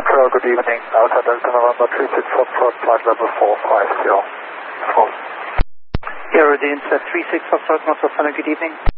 Control, good evening. Alpha Delta November 36 Foxtrot, flight level 450. Full. Aerodance 36 Foxtrot, North South, good evening.